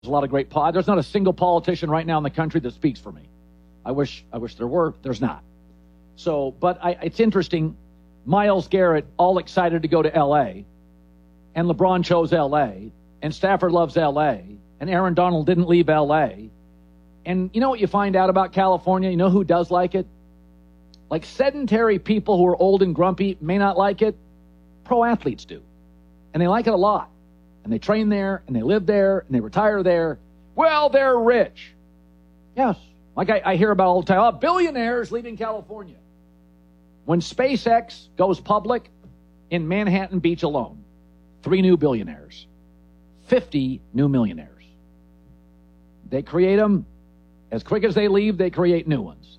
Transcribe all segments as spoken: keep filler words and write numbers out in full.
There's a lot of great pod. There's not a single politician right now in the country that speaks for me. I wish I wish there were. There's not. So, but I, it's interesting. Myles Garrett, all excited to go to L A, and LeBron chose L A, and Stafford loves L A, and Aaron Donald didn't leave L A. And you know what you find out about California? You know who does like it? Like sedentary people who are old and grumpy may not like it. Pro athletes do. And they like it a lot. And they train there, and they live there, and they retire there. Well, they're rich. Yes. Like I, I hear about all the time, oh, billionaires leaving California. When SpaceX goes public in Manhattan Beach alone, three new billionaires, fifty new millionaires. They create them. As quick as they leave, they create new ones.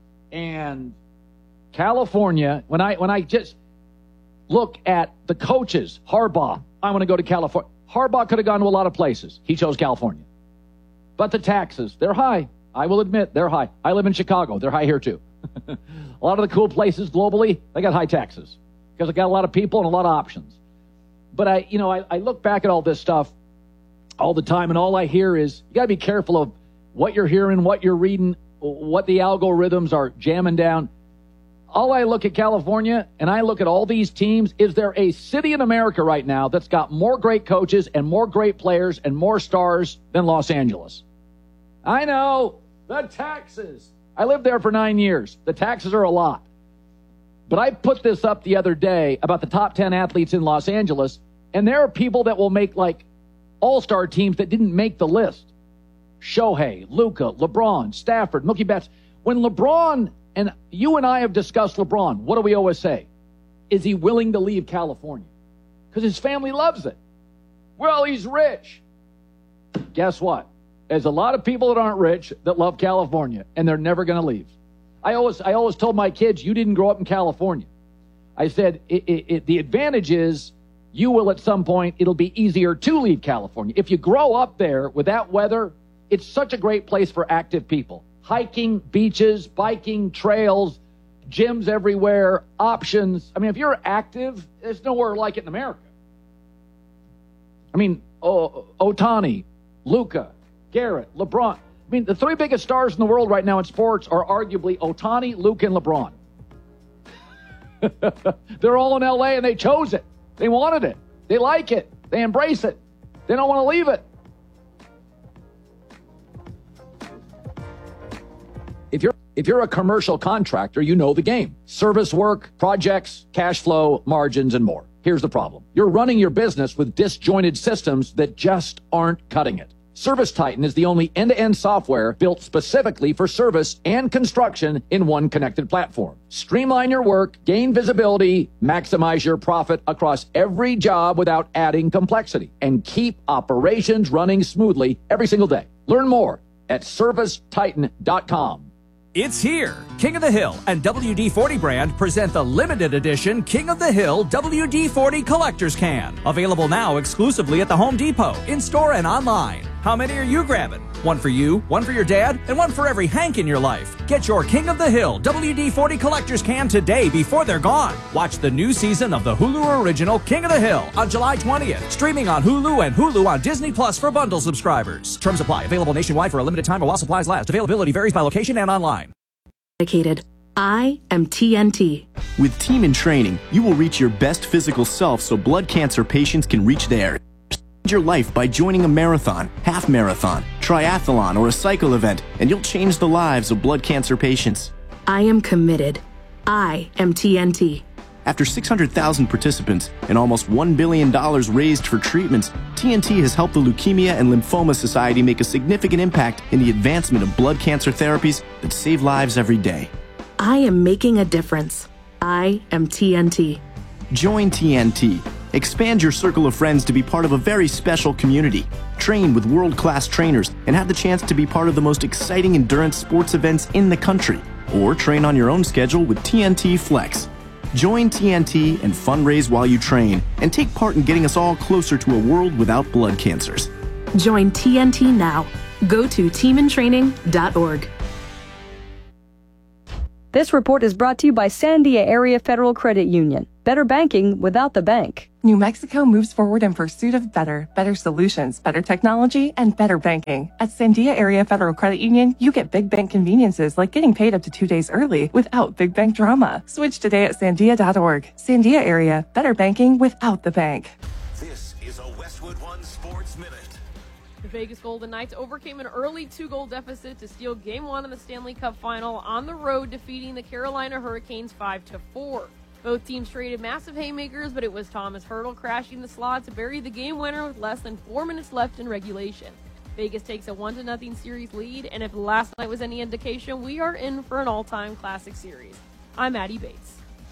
And California, when I when I just look at the coaches, Harbaugh, I want to go to California. Harbaugh could have gone to a lot of places. He chose California. But the taxes, they're high. I will admit, they're high. I live in Chicago. They're high here, too. A lot of the cool places globally, they got high taxes because they got a lot of people and a lot of options. But I, you know, I, I look back at all this stuff all the time, and all I hear is you got to be careful of what you're hearing, what you're reading, what the algorithms are jamming down. All I look at California, and I look at all these teams, is there a city in America right now that's got more great coaches and more great players and more stars than Los Angeles? I know, the taxes. I lived there for nine years. The taxes are a lot. But I put this up the other day about the top ten athletes in Los Angeles, and there are people that will make, like, all-star teams that didn't make the list. Shohei, Luka, LeBron, Stafford, Mookie Betts. When LeBron, and you and I have discussed LeBron, what do we always say? Is he willing to leave California? Because his family loves it. Well, he's rich. Guess what? There's a lot of people that aren't rich that love California, and they're never going to leave. I always I always told my kids, you didn't grow up in California. I said, it, it, it, the advantage is you will at some point, it'll be easier to leave California. If you grow up there with that weather, it's such a great place for active people. Hiking, beaches, biking, trails, gyms everywhere, options. I mean, if you're active, there's nowhere like it in America. I mean, o- Ohtani, Luka, Garrett, LeBron. I mean, the three biggest stars in the world right now in sports are arguably Ohtani, Luka, and LeBron. They're all in L A, and they chose it. They wanted it. They like it. They embrace it. They don't want to leave it. If you're if you're a commercial contractor, you know the game. Service work, projects, cash flow, margins, and more. Here's the problem. You're running your business with disjointed systems that just aren't cutting it. ServiceTitan is the only end-to-end software built specifically for service and construction in one connected platform. Streamline your work, gain visibility, maximize your profit across every job without adding complexity, and keep operations running smoothly every single day. Learn more at service titan dot com. It's here. King of the Hill and W D forty brand present the limited edition King of the Hill W D forty Collector's Can. Available now exclusively at the Home Depot, in-store and online. How many are you grabbing? One for you, one for your dad, and one for every Hank in your life. Get your King of the Hill W D forty Collector's Can today before they're gone. Watch the new season of the Hulu original King of the Hill on July twentieth. Streaming on Hulu and Hulu on Disney Plus for bundle subscribers. Terms apply. Available nationwide for a limited time or while supplies last. Availability varies by location and online. Dedicated. I am T N T. With Team in Training, you will reach your best physical self so blood cancer patients can reach theirs. Change your life by joining a marathon, half marathon, triathlon, or a cycle event, and you'll change the lives of blood cancer patients. I am committed. I am T N T. After six hundred thousand participants and almost one billion dollars raised for treatments, T N T has helped the Leukemia and Lymphoma Society make a significant impact in the advancement of blood cancer therapies that save lives every day. I am making a difference. I am T N T. Join T N T. Expand your circle of friends to be part of a very special community. Train with world-class trainers and have the chance to be part of the most exciting endurance sports events in the country. Or train on your own schedule with T N T Flex. Join T N T and fundraise while you train and take part in getting us all closer to a world without blood cancers. Join T N T now. Go to team in training dot org. This report is brought to you by Sandia Area Federal Credit Union. Better banking without the bank. New Mexico moves forward in pursuit of better, better solutions, better technology, and better banking. At Sandia Area Federal Credit Union, you get big bank conveniences like getting paid up to two days early without big bank drama. Switch today at sandia dot org. Sandia Area, better banking without the bank. This is a Westwood One Sports Minute. The Vegas Golden Knights overcame an early two-goal deficit to steal Game one of the Stanley Cup Final on the road, defeating the Carolina Hurricanes five to four. Both teams traded massive haymakers, but it was Thomas Hertl crashing the slot to bury the game winner with less than four minutes left in regulation. Vegas takes a one to nothing series lead, and if last night was any indication, we are in for an all-time classic series. I'm Addie Bates.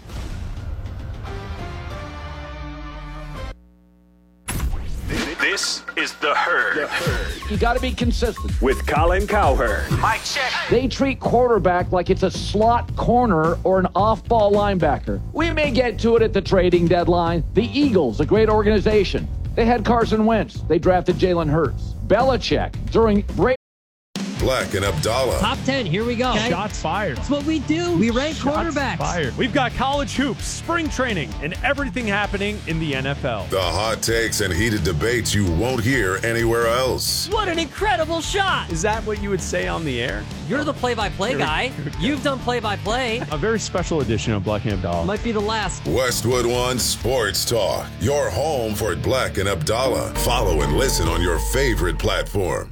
This is The Herd. The Herd. You got to be consistent. With Colin Cowherd. Mike check. They treat quarterback like it's a slot corner or an off-ball linebacker. We may get to it at the trading deadline. The Eagles, a great organization. They had Carson Wentz. They drafted Jalen Hurts. Belichick, during break. Black and Abdallah. Top ten, here we go. Okay. Shots fired. That's what we do. We rank Shots quarterbacks. Fired. We've got college hoops, spring training, and everything happening in the N F L. The hot takes and heated debates you won't hear anywhere else. What an incredible shot. Is that what you would say on the air? You're the play-by-play guy. You've done play-by-play. A very special edition of Black and Abdallah. Might be the last. Westwood One Sports Talk. Your home for Black and Abdallah. Follow and listen on your favorite platform.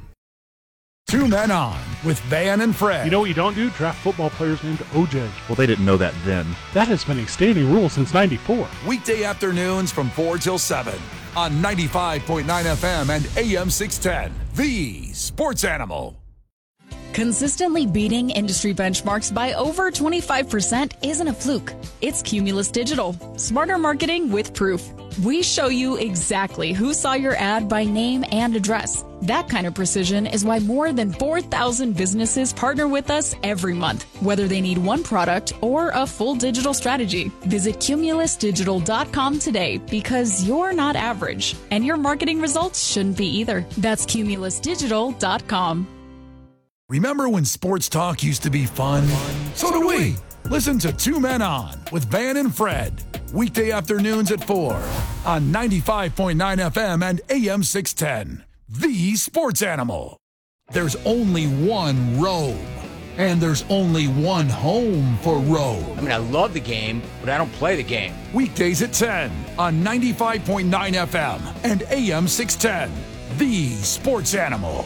Two Men On with Van and Fred. You know what you don't do? Draft football players named O J. Well, they didn't know that then. That has been a standing rule since ninety-four. Weekday afternoons from four till seven on ninety-five point nine F M and A M six ten. The Sports Animal. Consistently beating industry benchmarks by over twenty-five percent isn't a fluke. It's Cumulus Digital. Smarter marketing with proof. We show you exactly who saw your ad by name and address. That kind of precision is why more than four thousand businesses partner with us every month, whether they need one product or a full digital strategy. Visit cumulus digital dot com today because you're not average, and your marketing results shouldn't be either. That's cumulus digital dot com. Remember when sports talk used to be fun? So do we. Listen to Two Men On with Van and Fred. Weekday afternoons at four on ninety-five point nine F M and A M six ten. The Sports Animal. There's only one Rome, and there's only one home for Rome. I mean, I love the game, but I don't play the game. Weekdays at ten on ninety-five point nine F M and A M six ten. The Sports Animal.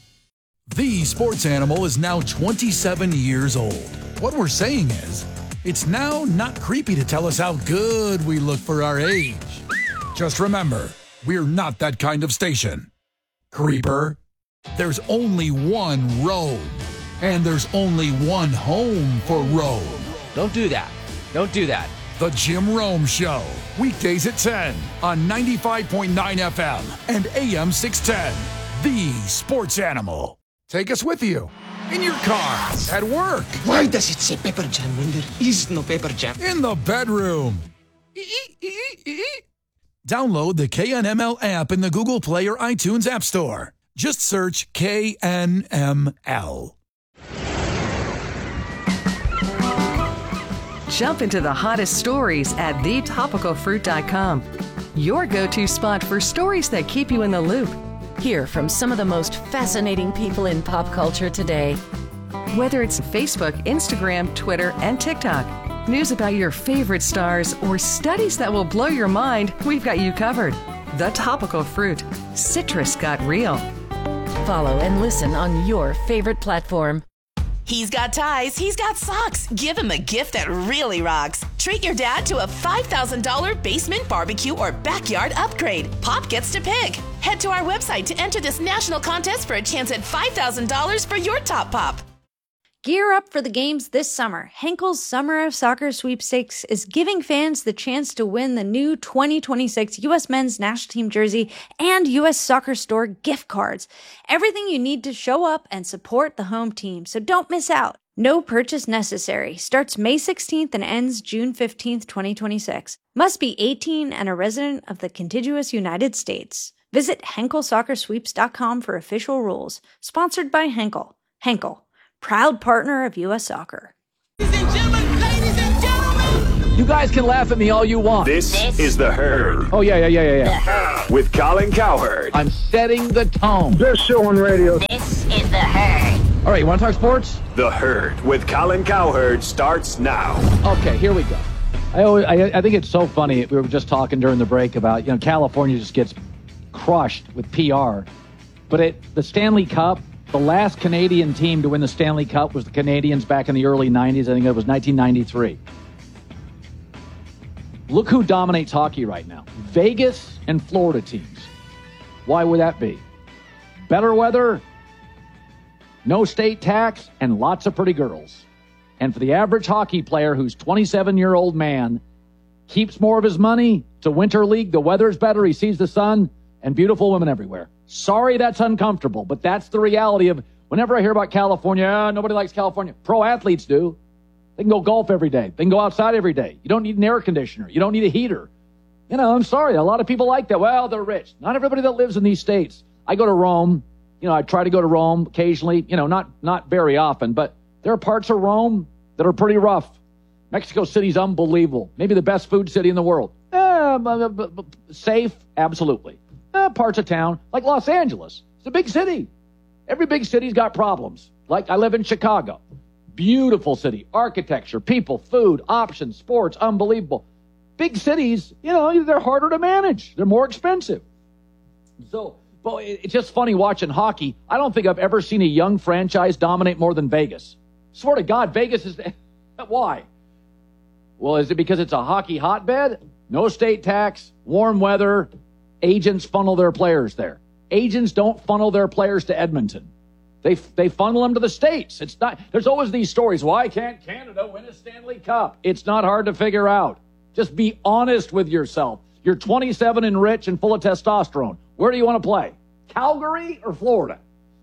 The Sports Animal is now twenty-seven years old. What we're saying is, it's now not creepy to tell us how good we look for our age. Just remember, we're not that kind of station. Creeper. There's only one Rome, and there's only one home for Rome. Don't do that. Don't do that. The Jim Rome Show. Weekdays at ten on ninety-five point nine F M and A M six ten. The Sports Animal. Take us with you. In your car, at work. Why does it say Pepper Jam when there is no Pepper Jam? In the bedroom. Download the K N M L app in the Google Play or iTunes App Store. Just search K N M L. Jump into the hottest stories at the topical fruit dot com. Your go-to spot for stories that keep you in the loop. Hear from some of the most fascinating people in pop culture today. Whether it's Facebook, Instagram, Twitter, and TikTok, news about your favorite stars, or studies that will blow your mind, we've got you covered. The Topical Fruit. Citrus got real. Follow and listen on your favorite platform. He's got ties, he's got socks. Give him a gift that really rocks. Treat your dad to a five thousand dollars basement barbecue or backyard upgrade. Pop gets to pick. Head to our website to enter this national contest for a chance at five thousand dollars for your top pop. Gear up for the games this summer. Henkel's Summer of Soccer Sweepstakes is giving fans the chance to win the new twenty twenty-six U S Men's National Team jersey and U S Soccer Store gift cards. Everything you need to show up and support the home team, so don't miss out. No purchase necessary. Starts May sixteenth and ends June fifteenth, twenty twenty-six. Must be eighteen and a resident of the contiguous United States. Visit henkel soccer sweeps dot com for official rules. Sponsored by Henkel. Henkel, proud partner of U S Soccer. You guys can laugh at me all you want. This, this is The Herd. Oh, yeah, yeah, yeah, yeah, yeah. With Colin Cowherd. I'm setting the tone. Best show on radio. This is The Herd. All right, you want to talk sports? The Herd with Colin Cowherd starts now. Okay, here we go. I, always, I, I think it's so funny. We were just talking during the break about, you know, California just gets crushed with P R. But it, the Stanley Cup, the last Canadian team to win the Stanley Cup was the Canadians back in the early nineties. I think it was nineteen ninety-three. Look who dominates hockey right now. Vegas and Florida teams. Why would that be? Better weather, no state tax, and lots of pretty girls. And for the average hockey player who's twenty-seven-year-old man, keeps more of his money to Winter League, the weather's better, he sees the sun, and beautiful women everywhere. Sorry that's uncomfortable, but that's the reality of whenever I hear about California, uh, nobody likes California. Pro athletes do. They can go golf every day. They can go outside every day. You don't need an air conditioner. You don't need a heater. You know, I'm sorry. A lot of people like that. Well, they're rich. Not everybody that lives in these states. I go to Rome. You know, I try to go to Rome occasionally. You know, not not very often, but there are parts of Rome that are pretty rough. Mexico City's unbelievable. Maybe the best food city in the world. Eh, safe? Absolutely. Eh, parts of town, like Los Angeles. It's a big city. Every big city's got problems. Like I live in Chicago. Beautiful city, architecture, people, food, options, sports, unbelievable. Big cities, you know, they're harder to manage. They're more expensive. So, but it's just funny watching hockey. I don't think I've ever seen a young franchise dominate more than Vegas. Swear to God, Vegas is... Why? Well, is it because it's a hockey hotbed? No state tax, warm weather, agents funnel their players there. Agents don't funnel their players to Edmonton. They they funnel them to the States. It's not. There's always these stories. Why can't Canada win a Stanley Cup? It's not hard to figure out. Just be honest with yourself. You're twenty-seven and rich and full of testosterone. Where do you want to play? Calgary or Florida?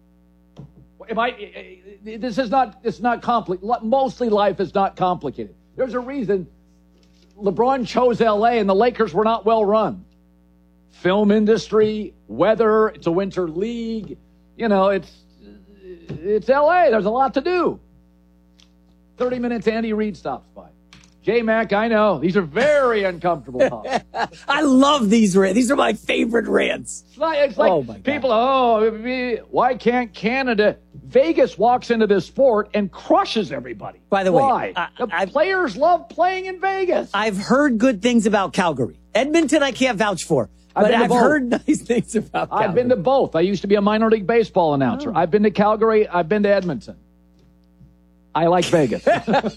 Am I? This is not. It's not complicated. Mostly life is not complicated. There's a reason LeBron chose L A and the Lakers were not well run. Film industry, weather. It's a winter league. You know, it's. It's L A. There's a lot to do. thirty minutes, Andy Reid stops by. J-Mac, I know. These are very uncomfortable talks. I love these rants. These are my favorite rants. It's like, it's like oh people, oh, why can't Canada? Vegas walks into this sport and crushes everybody. By the why? way, I, the I, players love playing in Vegas. I've heard good things about Calgary. Edmonton, I can't vouch for. But I've, I've heard nice things about Calgary. I've been to both. I used to be a minor league baseball announcer. Oh. I've been to Calgary. I've been to Edmonton. I like Vegas.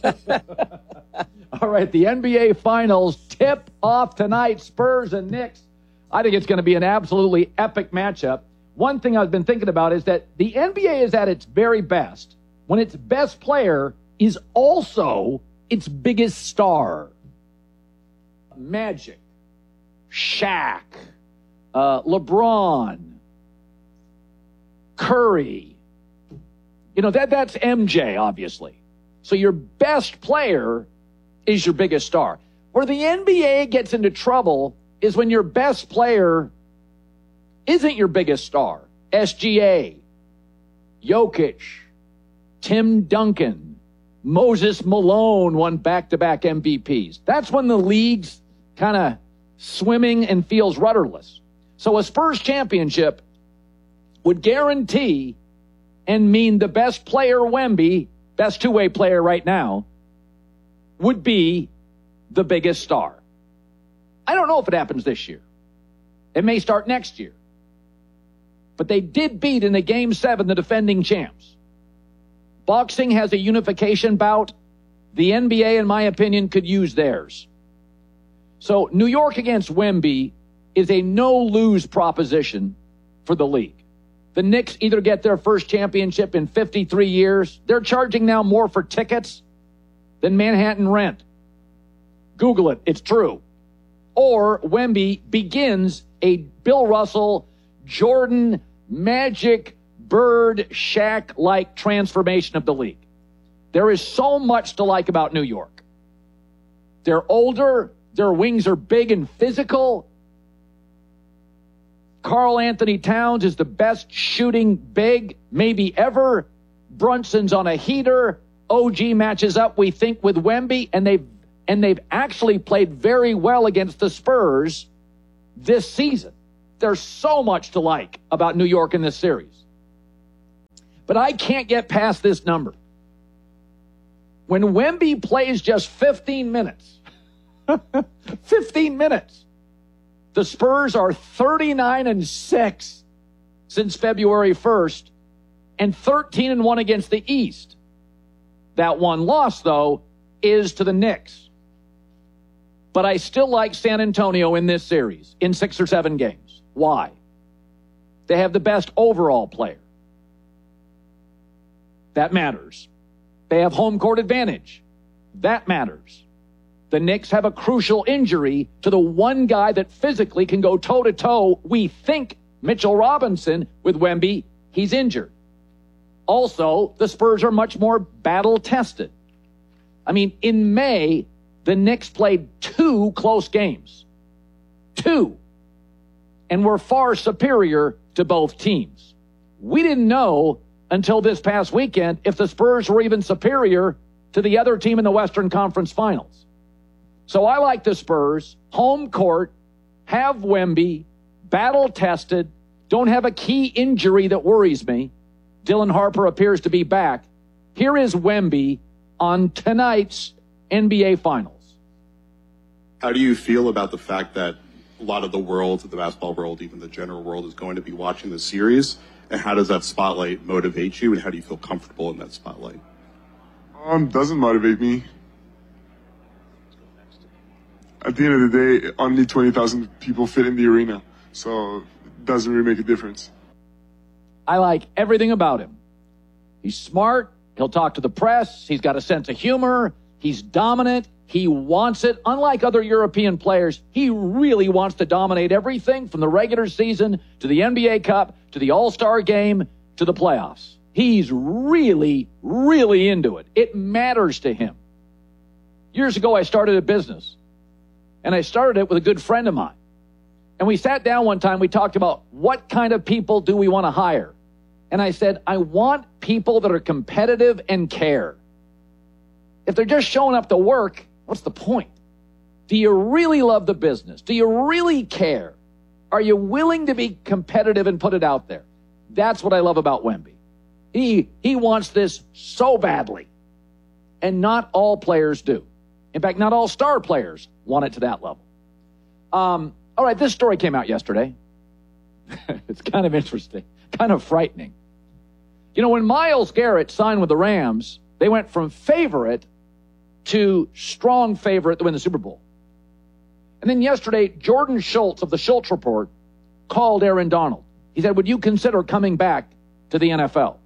All right, the N B A Finals tip off tonight, Spurs and Knicks. I think it's going to be an absolutely epic matchup. One thing I've been thinking about is that the N B A is at its very best when its best player is also its biggest star. Magic. Shaq, uh, LeBron, Curry. You know, that that's M J, obviously. So your best player is your biggest star. Where the N B A gets into trouble is when your best player isn't your biggest star. S G A, Jokic, Tim Duncan, Moses Malone won back-to-back M V Ps. That's when the league's kind of swimming and feels rudderless. So a Spurs championship would guarantee and mean the best player, Wemby, best two-way player right now, would be the biggest star. I don't know if it happens this year. It may start next year. But they did beat in the game seven the defending champs. Boxing has a unification bout. The N B A, in my opinion, could use theirs. So New York against Wemby is a no-lose proposition for the league. The Knicks either get their first championship in fifty-three years. They're charging now more for tickets than Manhattan rent. Google it. It's true. Or Wemby begins a Bill Russell, Jordan, Magic, Bird, Shaq-like transformation of the league. There is so much to like about New York. They're older. Their wings are big and physical. Karl Anthony Towns is the best shooting big maybe ever. Brunson's on a heater. O G matches up, we think, with Wemby, and they've, and they've actually played very well against the Spurs this season. There's so much to like about New York in this series. But I can't get past this number. When Wemby plays just fifteen minutes, fifteen minutes, the Spurs are thirty-nine and six since February first and thirteen and one against the East. That one loss, though, is to the Knicks. But I still like San Antonio in this series in six or seven games. Why? They have the best overall player. That matters. They have home court advantage. That matters. The Knicks have a crucial injury to the one guy that physically can go toe-to-toe, we think, Mitchell Robinson, with Wemby. He's injured. Also, the Spurs are much more battle-tested. I mean, in May, the Knicks played two close games. Two. And were far superior to both teams. We didn't know until this past weekend if the Spurs were even superior to the other team in the Western Conference Finals. So I like the Spurs, home court, have Wemby, battle-tested, don't have a key injury that worries me. Dylan Harper appears to be back. Here is Wemby on tonight's N B A Finals. How do you feel about the fact that a lot of the world, the basketball world, even the general world, is going to be watching the series? And how does that spotlight motivate you? And how do you feel comfortable in that spotlight? Um, doesn't motivate me. At the end of the day, only twenty thousand people fit in the arena. So it doesn't really make a difference. I like everything about him. He's smart. He'll talk to the press. He's got a sense of humor. He's dominant. He wants it. Unlike other European players, he really wants to dominate everything from the regular season to the N B A Cup to the All-Star Game to the playoffs. He's really, really into it. It matters to him. Years ago, I started a business, and I started it with a good friend of mine. And we sat down one time, we talked about what kind of people do we want to hire. And I said, I want people that are competitive and care. If they're just showing up to work, what's the point? Do you really love the business? Do you really care? Are you willing to be competitive and put it out there? That's what I love about Wemby. He, he wants this so badly. And not all players do. In fact, not all star players want it to that level. Um, all right, this story came out yesterday. It's kind of interesting, kind of frightening. You know, when Myles Garrett signed with the Rams, they went from favorite to strong favorite to win the Super Bowl. And then yesterday, Jordan Schultz of the Schultz Report called Aaron Donald. He said, would you consider coming back to the N F L?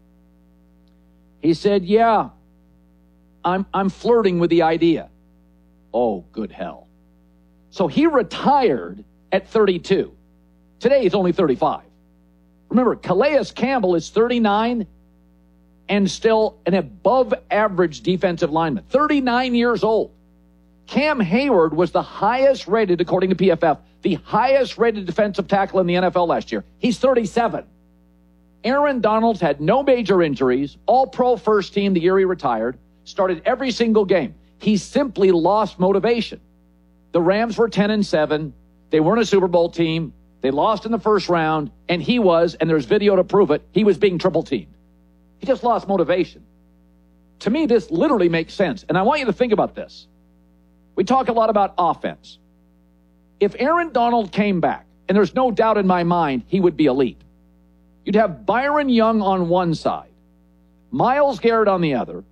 He said, yeah, I'm, I'm flirting with the idea. Oh, good hell. So he retired at thirty-two. Today he's only thirty-five. Remember, Calais Campbell is thirty-nine and still an above-average defensive lineman. thirty-nine years old. Cam Hayward was the highest rated, according to P F F, the highest rated defensive tackle in the N F L last year. He's thirty-seven. Aaron Donald's had no major injuries, all-pro first team the year he retired, started every single game. He simply lost motivation. The Rams were ten and seven. They weren't a Super Bowl team. They lost in the first round, and he was, and there's video to prove it, he was being triple-teamed. He just lost motivation. To me, this literally makes sense, and I want you to think about this. We talk a lot about offense. If Aaron Donald came back, and there's no doubt in my mind he would be elite, you'd have Byron Young on one side, Myles Garrett on the other.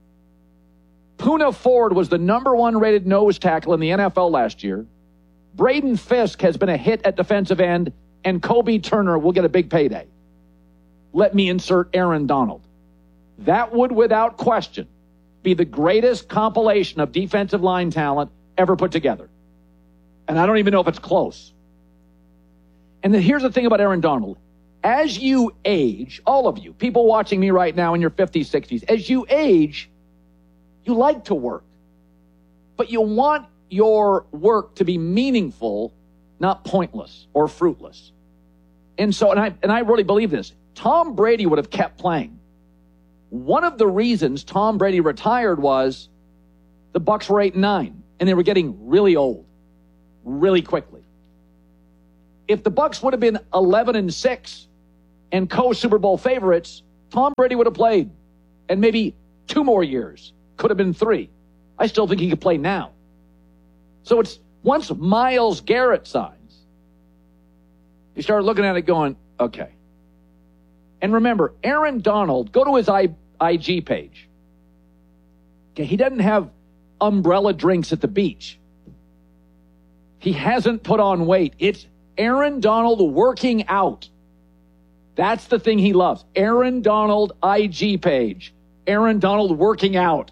Poona Ford was the number one rated nose tackle in the N F L last year. Braden Fisk has been a hit at defensive end, and Kobe Turner will get a big payday. Let me insert Aaron Donald. That would, without question, be the greatest compilation of defensive line talent ever put together. And I don't even know if it's close. And then here's the thing about Aaron Donald. As you age, all of you, people watching me right now in your fifties, sixties, as you age, you like to work. But you want your work to be meaningful, not pointless or fruitless. And so, and I, and I really believe this. Tom Brady would have kept playing One of the reasons Tom Brady retired was the Bucs were eight and nine, and they were getting really old, really quickly. If the Bucs would have been eleven and six and co-Super Bowl favorites, Tom Brady would have played, and maybe two more years, could have been three. I still think he could play now. So it's once Myles Garrett signs, you start looking at it going, okay. And remember, Aaron Donald, go to his I, IG page. Okay, he doesn't have umbrella drinks at the beach. He hasn't put on weight. It's Aaron Donald working out. That's the thing he loves. Aaron Donald I G page. Aaron Donald working out.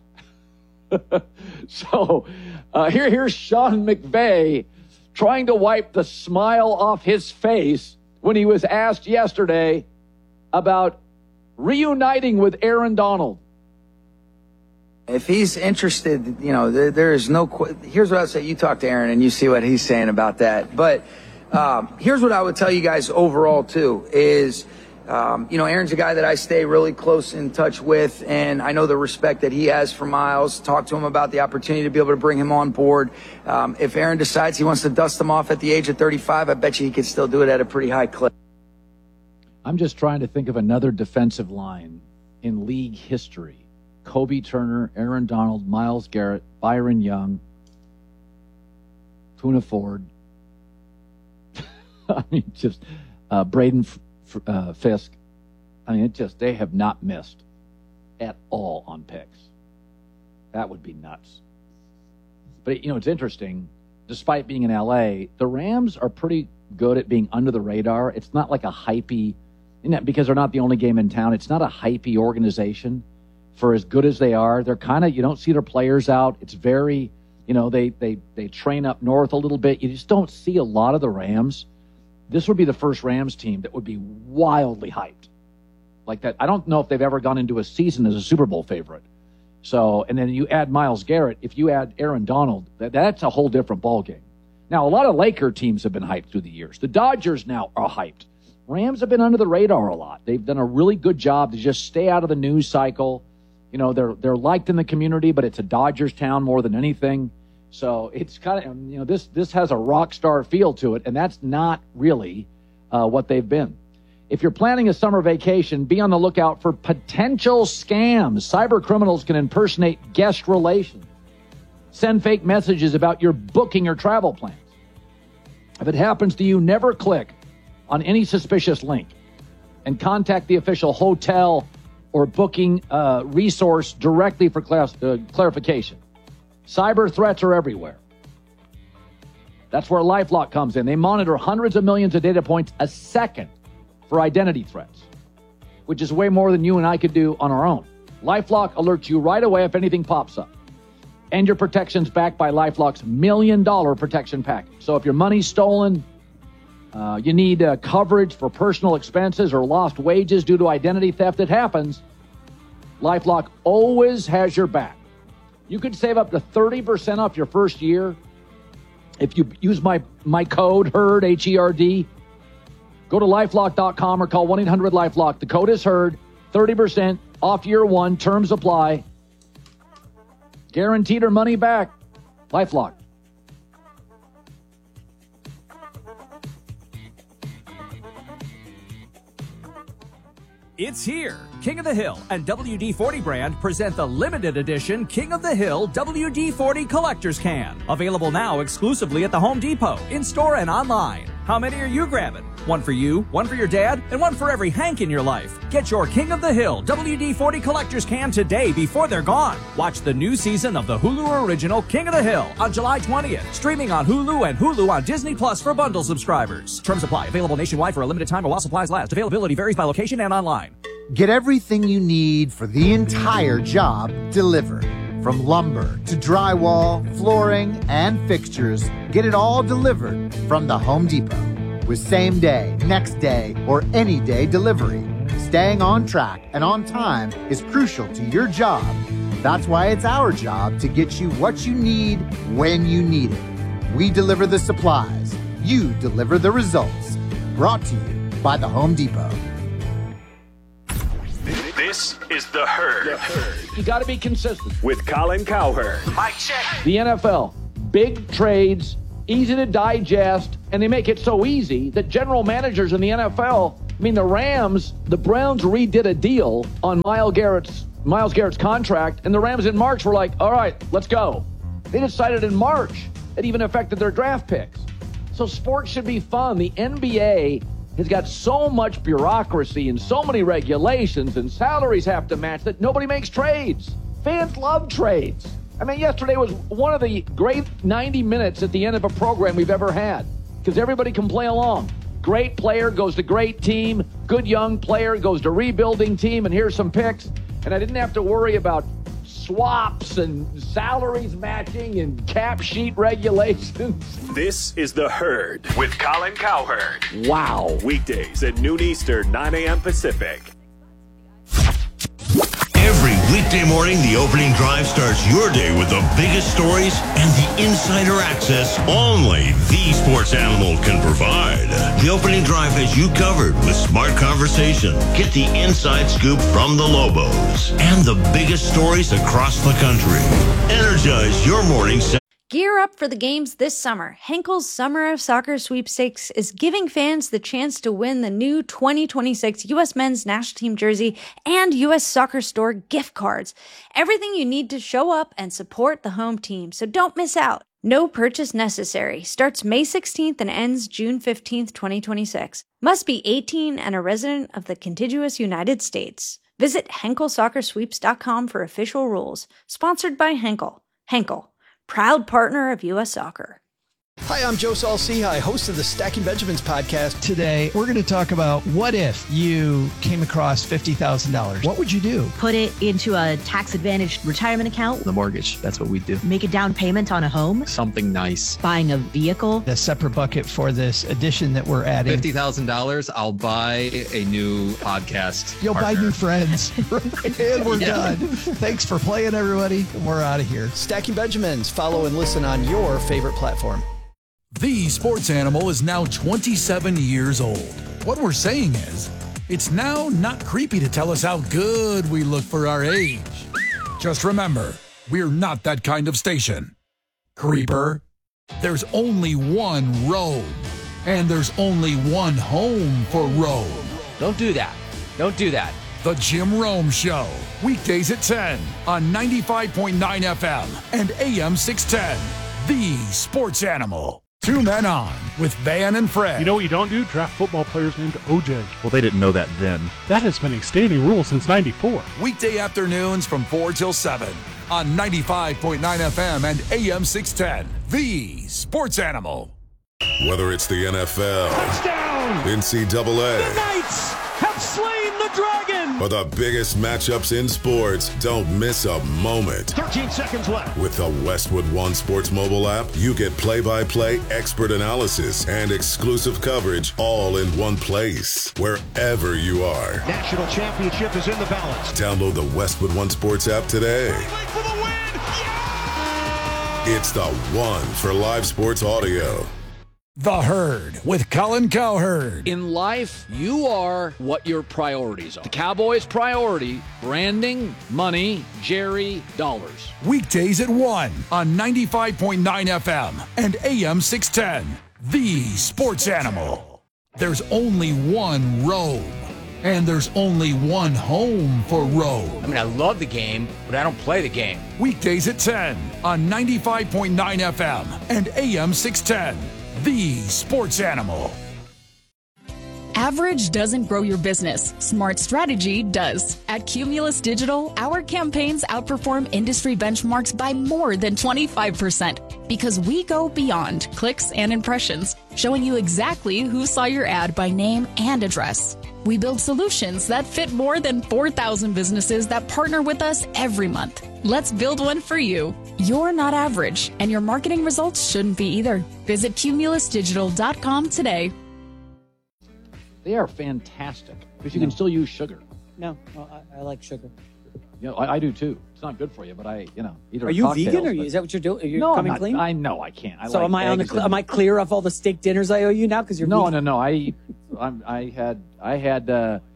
so uh, here, here's Sean McVay trying to wipe the smile off his face when he was asked yesterday about reuniting with Aaron Donald. If he's interested, you know, there, there is no, qu- here's what I would say. You talk to Aaron and you see what he's saying about that. But um, here's what I would tell you guys overall, too, is, um, you know, Aaron's a guy that I stay really close in touch with, and I know the respect that he has for Myles. Talk to him about the opportunity to be able to bring him on board. Um, if Aaron decides he wants to dust him off at the age of thirty-five, I bet you he could still do it at a pretty high clip. I'm just trying to think of another defensive line in league history. Kobe Turner, Aaron Donald, Myles Garrett, Byron Young, Poona Ford. I mean, just uh, Braden F- F- uh, Fisk. I mean, it just, they have not missed at all on picks. That would be nuts. But, you know, it's interesting. Despite being in L A, the Rams are pretty good at being under the radar. It's not like a hypey, you know, because they're not the only game in town. It's not a hypey organization. For as good as they are, they're kind of, you don't see their players out. It's very, you know, they, they, they train up north a little bit. You just don't see a lot of the Rams. This would be the first Rams team that would be wildly hyped like that. I don't know if they've ever gone into a season as a Super Bowl favorite. So, and then you add Myles Garrett. If you add Aaron Donald, that, that's a whole different ballgame. Now, a lot of Laker teams have been hyped through the years. The Dodgers now are hyped. Rams have been under the radar a lot. They've done a really good job to just stay out of the news cycle. You know, they're they're liked in the community, but it's a Dodgers town more than anything. So it's kind of, you know, this this has a rock star feel to it, and that's not really uh, what they've been. If you're planning a summer vacation, be on the lookout for potential scams. Cyber criminals can impersonate guest relations, send fake messages about your booking or travel plans. If it happens to you, never click on any suspicious link and contact the official hotel or booking uh, resource directly for class, uh, clarification. Cyber threats are everywhere. That's where LifeLock comes in. They monitor hundreds of millions of data points a second for identity threats, which is way more than you and I could do on our own. LifeLock alerts you right away if anything pops up. And your protection's backed by LifeLock's million dollar protection package. So if your money's stolen, uh, you need uh, coverage for personal expenses or lost wages due to identity theft, it happens, LifeLock always has your back. You could save up to thirty percent off your first year if you use my, my code, HERD, H E R D. Go to LifeLock dot com or call one eight hundred LifeLock. The code is HERD, thirty percent off year one. Terms apply. Guaranteed or money back. LifeLock. It's here. King of the Hill and W D forty brand present the limited edition King of the Hill W D forty Collector's Can. Available now exclusively at the Home Depot, in-store and online. How many are you grabbing? One for you, one for your dad, and one for every Hank in your life. Get your King of the Hill W D forty Collector's Can today before they're gone. Watch the new season of the Hulu original King of the Hill on July twentieth. Streaming on Hulu and Hulu on Disney Plus for bundle subscribers. Terms apply. Available nationwide for a limited time or while supplies last. Availability varies by location and online. Get everything you need for the entire job delivered. From lumber to drywall, flooring, and fixtures, get it all delivered from the Home Depot. With same day, next day, or any day delivery, staying on track and on time is crucial to your job. That's why it's our job to get you what you need when you need it. We deliver the supplies. You deliver the results. Brought to you by the Home Depot. This is The Herd. The Herd. You got to be consistent. With Colin Cowherd. Mic check. The N F L, big trades, easy to digest, and they make it so easy that general managers in the N F L, I mean, the Rams, the Browns redid a deal on Myles Garrett's, Myles Garrett's contract, and the Rams in March were like, all right, let's go. They decided in March. It even affected their draft picks. So sports should be fun. The N B A has got so much bureaucracy and so many regulations and salaries have to match that nobody makes trades. Fans love trades. I mean, yesterday was one of the great ninety minutes at the end of a program we've ever had because everybody can play along. Great player goes to great team. Good young player goes to rebuilding team, and here's some picks. And I didn't have to worry about swaps and salaries matching and cap sheet regulations. This is The Herd with Colin Cowherd. Wow. Weekdays at noon Eastern, nine a.m. Pacific. Every weekday morning, the opening drive starts your day with the biggest stories and the insider access only the Sports Animal can provide. The opening drive has you covered with smart conversation. Get the inside scoop from the Lobos and the biggest stories across the country. Energize your morning. Gear up for the games this summer. Henkel's Summer of Soccer Sweepstakes is giving fans the chance to win the new twenty twenty-six U S Men's National Team jersey and U S Soccer Store gift cards. Everything you need to show up and support the home team, so don't miss out. No purchase necessary. Starts May sixteenth and ends June fifteenth, twenty twenty-six. Must be eighteen and a resident of the contiguous United States. Visit Henkel Soccer Sweeps dot com for official rules. Sponsored by Henkel. Henkel, proud partner of U S Soccer. Hi, I'm Joe Saul-Sehy, host of the Stacking Benjamins podcast. Today, we're going to talk about what if you came across fifty thousand dollars? What would you do? Put it into a tax-advantaged retirement account. The mortgage, that's what we do. Make a down payment on a home. Something nice. Buying a vehicle. A separate bucket for this addition that we're adding. fifty thousand dollars, I'll buy a new podcast You'll partner. buy new friends. And we're Yeah. done. Thanks for playing, everybody. We're out of here. Stacking Benjamins. Follow and listen on your favorite platform. The Sports Animal is now twenty-seven years old. What we're saying is, it's now not creepy to tell us how good we look for our age. Just remember, we're not that kind of station. Creeper, there's only one road, and there's only one home for road. Don't do that. Don't do that. The Jim Rome Show, weekdays at ten on ninety-five point nine F M and A M six ten. The Sports Animal. Two men on with Van and Fred. You know what you don't do? Draft football players named O J. Well, they didn't know that then. That has been a standing rule since ninety-four. Weekday afternoons from four till seven on ninety-five point nine F M and A M six ten. The Sports Animal. Whether it's the N F L, Touchdown! N C double A, The Knights have slain the dragon! or the biggest matchups in sports, don't miss a moment. thirteen seconds left. With the Westwood One Sports mobile app, you get play-by-play expert analysis and exclusive coverage all in one place, wherever you are. National championship is in the balance. Download the Westwood One Sports app today. For the win! It's the one for live sports audio. The Herd with Colin Cowherd. In life, you are what your priorities are. The Cowboys' priority, branding, money, Jerry, dollars. Weekdays at one on ninety-five point nine F M and A M six ten. The Sports Animal. There's only one road, and there's only one home for road. I mean, I love the game, but I don't play the game. Weekdays at ten on ninety-five point nine F M and A M six ten. The Sports Animal. Average doesn't grow your business. Smart strategy does. At Cumulus Digital, our campaigns outperform industry benchmarks by more than twenty-five percent because we go beyond clicks and impressions, showing you exactly who saw your ad by name and address. We build solutions that fit more than four thousand businesses that partner with us every month. Let's build one for you. You're not average, and your marketing results shouldn't be either. Visit cumulus digital dot com today. They are fantastic because you can still use sugar. No, well, I, I like sugar. You know, I, I do too. It's not good for you, but I, you know, either. Are you cocktails, vegan, or but- is that what you're doing? Are you no, I'm coming not, clean? I know I can't. I so like am I on the? eggs Cl- and- am I clear of all the steak dinners I owe you now? Because you're No, vegan? no, no. I, I'm, I had, I had uh,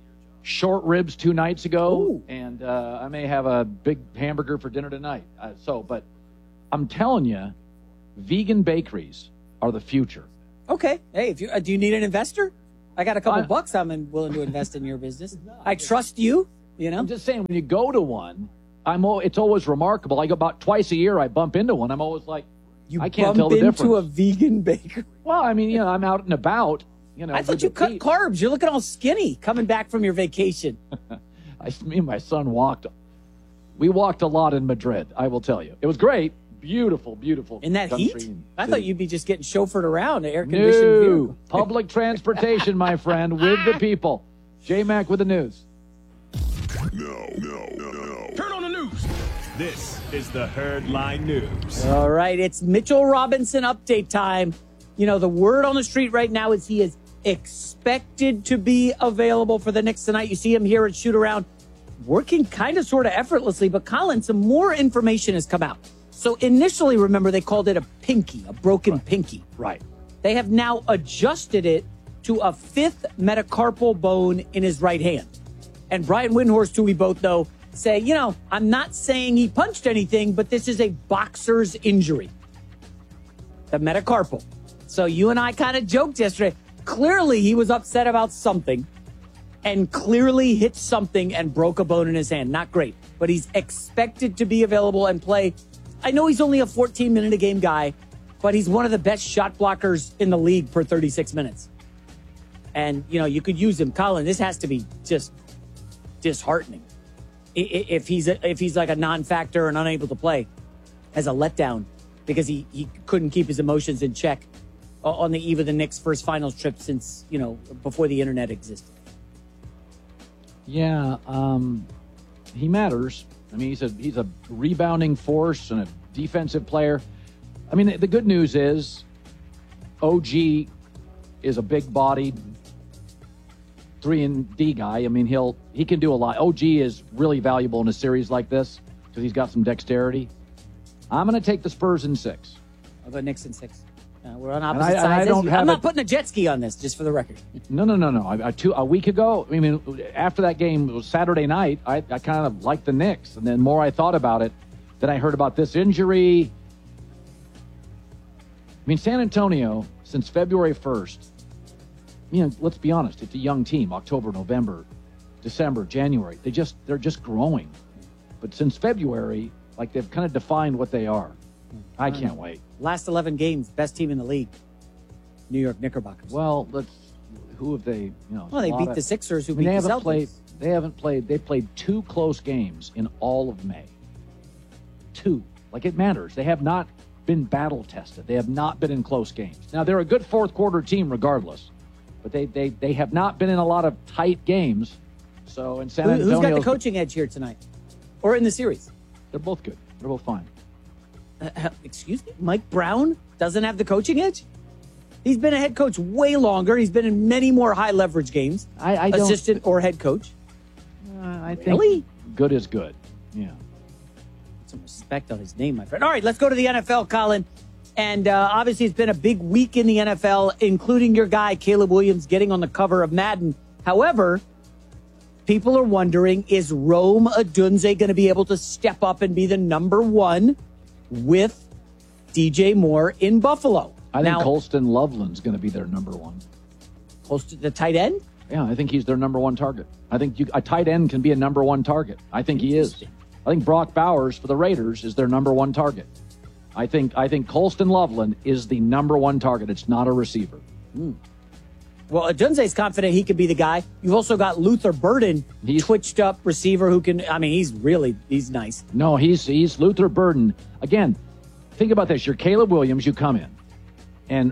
short ribs two nights ago, Ooh. and uh, I may have a big hamburger for dinner tonight. Uh, so, but I'm telling you, vegan bakeries are the future. Okay. Hey, if you uh, do you need an investor? I got a couple I, bucks. I'm willing to invest in your business. I trust you. You know. I'm just saying, when you go to one, I'm. It's always remarkable. I go about twice a year. I bump into one. I'm always like, you I can't bump tell the into difference. a vegan bakery. Well, I mean, you know, I'm out and about. You know, I thought you cut carbs. You're looking all skinny coming back from your vacation. I, me and my son walked. We walked a lot in Madrid, I will tell you. It was great. Beautiful, beautiful. In that heat? And I thought you'd be just getting chauffeured around, air no. conditioned vehicle. Public transportation, my friend, with the people. J-Mac with the news. No, no, no, no. Turn on the news. This is the Herd Line News. All right, it's Mitchell Robinson update time. You know, the word on the street right now is he is expected to be available for the Knicks tonight. You see him here at shoot around, working kind of sort of effortlessly. But Colin, some more information has come out. So initially, remember, they called it a pinky, a broken right. pinky. Right. They have now adjusted it to a fifth metacarpal bone in his right hand. And Brian Windhorst, who we both know, say, you know, I'm not saying he punched anything, but this is a boxer's injury. The metacarpal. So you and I kind of joked yesterday. Clearly, he was upset about something and clearly hit something and broke a bone in his hand. Not great, but he's expected to be available and play. I know he's only a fourteen-minute-a-game guy, but he's one of the best shot blockers in the league per thirty-six minutes. And, you know, you could use him. Colin, this has to be just disheartening. If he's a, if he's like a non-factor and unable to play as a letdown because he, he couldn't keep his emotions in check on the eve of the Knicks' first finals trip since, you know, before the internet existed. Yeah, um, he matters. I mean, he's a he's a rebounding force and a defensive player. I mean, the good news is O G is a big-bodied three and D guy. I mean, he'll he can do a lot. O G is really valuable in a series like this because he's got some dexterity. I'm going to take the Spurs in six. I'll go Knicks in six. Uh, we're on opposite I, sides. I don't have I'm not it. putting a jet ski on this, just for the record. No, no, no, no. I, I, two, a week ago, I mean, after that game, it was Saturday night, I, I kind of liked the Knicks. And then more I thought about it, then I heard about this injury. I mean, San Antonio, since February first, you know, let's be honest, it's a young team. October, November, December, January. They just, they're just growing. But since February, like they've kind of defined what they are. I can't wait. Last eleven games, best team in the league, New York Knickerbockers. Well, let's. Who have they? You know. Well, they beat of, the Sixers, who I mean, beat they the haven't Celtics. Played, they haven't played. They played two close games in all of May. Two, like it matters. They have not been battle tested. They have not been in close games. Now they're a good fourth quarter team, regardless, but they they they have not been in a lot of tight games. So in San Who, Antonio, who's got the coaching edge here tonight, or in the series? They're both good. They're both fine. Uh, excuse me? Mike Brown doesn't have the coaching edge? He's been a head coach way longer. He's been in many more high-leverage games. I, I don't, Assistant or head coach. Uh, I think really? Good is good. Yeah. Put some respect on his name, my friend. All right, let's go to the N F L, Colin. And uh, obviously, it's been a big week in the N F L, including your guy, Caleb Williams, getting on the cover of Madden. However, people are wondering, is Rome Odunze going to be able to step up and be the number one with D J Moore in Buffalo? I think now, Colston Loveland's going to be their number one. Colston, the tight end? Yeah, I think he's their number one target. I think you, a tight end can be a number one target. I think he is. I think Brock Bowers for the Raiders is their number one target. I think I think Colston Loveland is the number one target. It's not a receiver. Mm. Well, Odunze's confident he could be the guy. You've also got Luther Burden, he's, twitched up receiver who can, I mean, he's really, he's nice. No, he's he's Luther Burden. Again, think about this. You're Caleb Williams, you come in. And,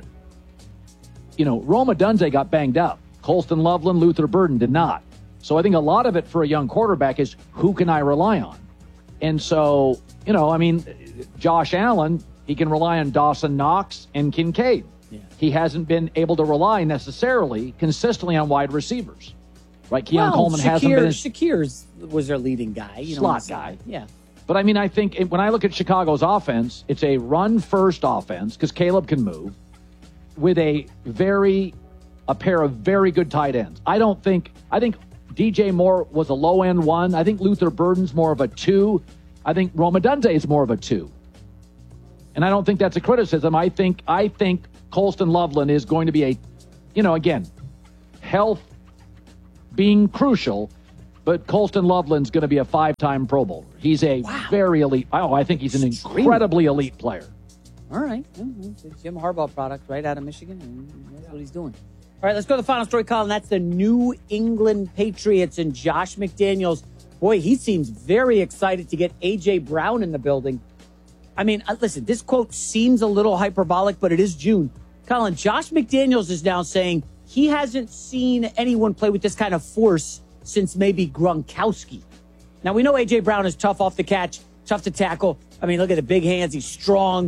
you know, Rome Odunze got banged up. Colston Loveland, Luther Burden did not. So I think a lot of it for a young quarterback is who can I rely on? And so, you know, I mean, Josh Allen, he can rely on Dawson Knox and Kincaid. Yeah. He hasn't been able to rely necessarily consistently on wide receivers. Right? Keon well, Coleman Shakir, hasn't been. Shakir's was their leading guy. You slot know, guy. Yeah. But I mean, I think when I look at Chicago's offense, it's a run-first offense because Caleb can move with a very, a pair of very good tight ends. I don't think, I think D J Moore was a low-end one. I think Luther Burden's more of a two. I think Rome Odunze is more of a two. And I don't think that's a criticism. I think I think Colston Loveland is going to be a, you know, again, health being crucial, but Colston Loveland's going to be a five-time Pro Bowler. He's a wow. very elite. Oh, I think he's an incredibly elite player. All right. Jim Harbaugh product right out of Michigan, and that's what he's doing. All right, let's go to the final story, Colin. That's the New England Patriots and Josh McDaniels. Boy, he seems very excited to get A J. Brown in the building. I mean, listen, this quote seems a little hyperbolic, but it is June. Colin, Josh McDaniels is now saying he hasn't seen anyone play with this kind of force since maybe Gronkowski. Now, we know A J. Brown is tough off the catch, tough to tackle. I mean, look at the big hands. He's strong,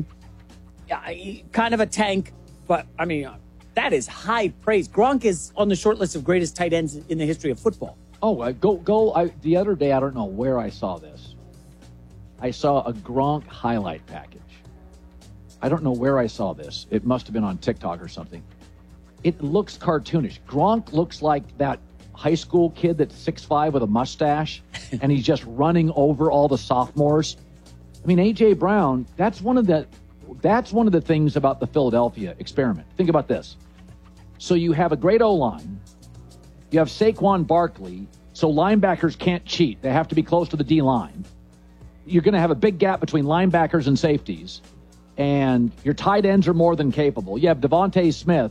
kind of a tank. But, I mean, that is high praise. Gronk is on the short list of greatest tight ends in the history of football. Oh, I go, go. I, the other day, I don't know where I saw this. I saw a Gronk highlight package. I don't know where I saw this. It must have been on TikTok or something. It looks cartoonish. Gronk looks like that high school kid that's six five with a mustache, and he's just running over all the sophomores. I mean, A J. Brown, that's one of the that's one of the things about the Philadelphia experiment. Think about this. So you have a great O-line. You have Saquon Barkley, so linebackers can't cheat. They have to be close to the D-line. You're going to have a big gap between linebackers and safeties, and your tight ends are more than capable. You have Devontae Smith.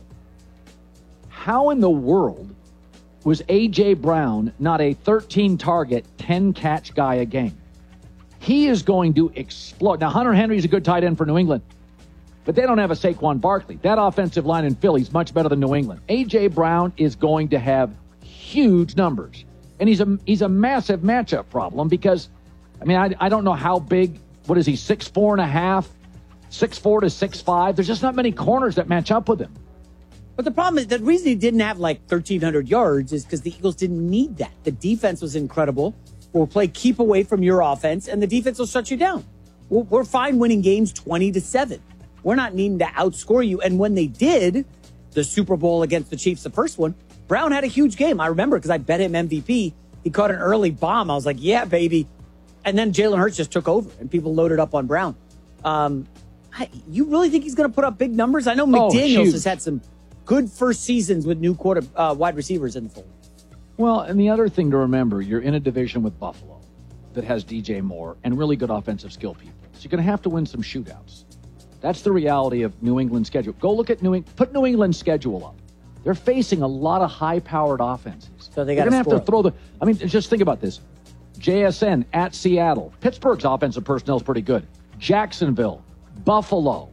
How in the world was A J. Brown not a thirteen-target, ten-catch guy a game? He is going to explode. Now, Hunter Henry's a good tight end for New England, but they don't have a Saquon Barkley. That offensive line in Philly is much better than New England. A J. Brown is going to have huge numbers, and he's a he's a massive matchup problem because, I mean, I, I don't know how big, what is he, six four and a half, six four to six five. There's just not many corners that match up with him. But the problem is, the reason he didn't have like thirteen hundred yards is because the Eagles didn't need that. The defense was incredible. We'll play keep away from your offense, and the defense will shut you down. We're, we're fine winning games twenty to seven. We're not needing to outscore you. And when they did, the Super Bowl against the Chiefs, the first one, Brown had a huge game. I remember because I bet him M V P. He caught an early bomb. I was like, yeah, baby. And then Jalen Hurts just took over, and people loaded up on Brown. Um, I, you really think he's going to put up big numbers? I know McDaniels oh, has had some good first seasons with new quarter uh, wide receivers in the fold. Well, and the other thing to remember, you're in a division with Buffalo that has D J Moore and really good offensive skill people. So you're going to have to win some shootouts. That's the reality of New England's schedule. Go look at New England. Put New England's schedule up. They're facing a lot of high-powered offenses. So they got to have to throw the. I mean, just think about this: J S N at Seattle. Pittsburgh's offensive personnel is pretty good. Jacksonville, Buffalo,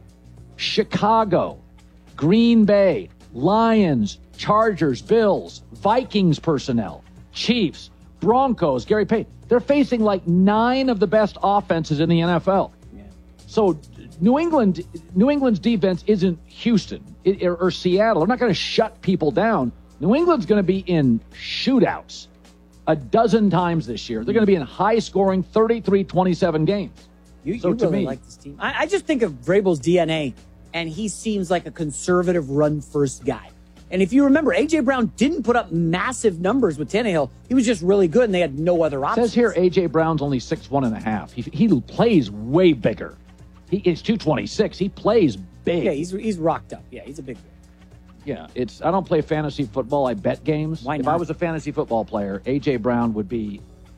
Chicago, Green Bay, Lions, Chargers, Bills, Vikings personnel, Chiefs, Broncos, Gary Payton. They're facing like nine of the best offenses in the N F L. Yeah. So New England, New England's defense isn't Houston it, or, or Seattle. They're not going to shut people down. New England's going to be in shootouts a dozen times this year. They're going to be in high-scoring thirty-three twenty-seven games. You, so you to really me, like this team. I, I just think of Vrabel's D N A, and he seems like a conservative run-first guy. And if you remember, A J. Brown didn't put up massive numbers with Tannehill. He was just really good, and they had no other options. It says here A J. Brown's only six one and a half. He, he plays way bigger. He is two twenty-six. He plays big. Yeah, he's he's rocked up. Yeah, he's a big guy. Yeah, it's. I don't play fantasy football. I bet games. Why if not? I was a fantasy football player, A J. Brown would be,